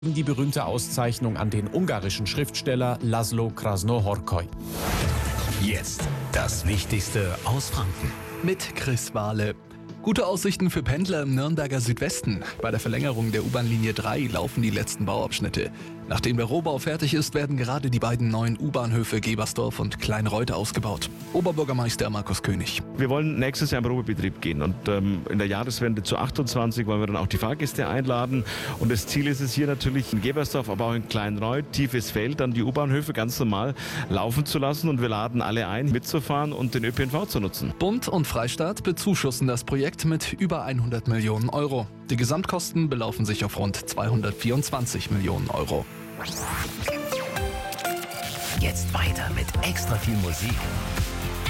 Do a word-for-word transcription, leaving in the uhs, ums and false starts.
Die berühmte Auszeichnung an den ungarischen Schriftsteller Laszlo Krasznahorkai. Jetzt das Wichtigste aus Franken. Mit Chris Wahle. Gute Aussichten für Pendler im Nürnberger Südwesten. Bei der Verlängerung der U-Bahn-Linie drei laufen die letzten Bauabschnitte. Nachdem der Rohbau fertig ist, werden gerade die beiden neuen U-Bahnhöfe Gebersdorf und Kleinreuth ausgebaut. Oberbürgermeister Markus König. Wir wollen nächstes Jahr im Probebetrieb gehen und ähm, in der Jahreswende zu achtundzwanzig wollen wir dann auch die Fahrgäste einladen. Und das Ziel ist es hier natürlich in Gebersdorf, aber auch in Kleinreuth, tiefes Feld, dann die U-Bahnhöfe ganz normal laufen zu lassen. Und wir laden alle ein, mitzufahren und den Ö P N V zu nutzen. Bund und Freistaat bezuschussen das Projekt mit über hundert Millionen Euro. Die Gesamtkosten belaufen sich auf rund zweihundertvierundzwanzig Millionen Euro. Jetzt weiter mit extra viel Musik.